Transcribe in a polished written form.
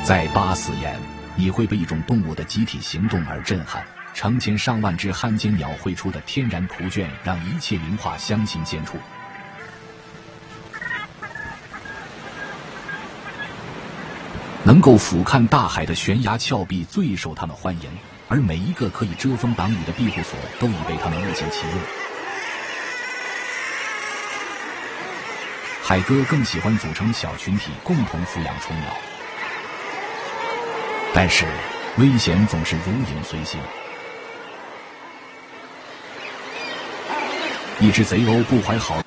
在巴斯岩，你会被一种动物的集体行动而震撼。成千上万只汉奸鸟绘出的天然图卷，让一切名画相形见绌。能够俯瞰大海的悬崖峭壁最受他们欢迎，而每一个可以遮风挡雨的庇护所都已被他们物尽其用。海鸽更喜欢组成小群体，共同抚养雏鸟。但是危险总是如影随形。一只贼鸥不怀好